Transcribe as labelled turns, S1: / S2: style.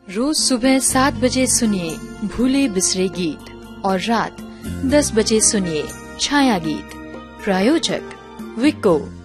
S1: रोज सुबह 7 बजे सुनिए भूले बिसरे गीत और रात 10 बजे सुनिए छाया गीत। प्रायोजक विको।